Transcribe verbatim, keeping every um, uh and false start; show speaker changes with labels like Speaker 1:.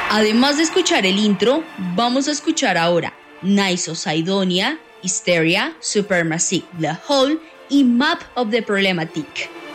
Speaker 1: Además de escuchar el intro, vamos a escuchar ahora Nice of Sidonia, Hysteria, Supermassive Black Hole y Map of the Problematic.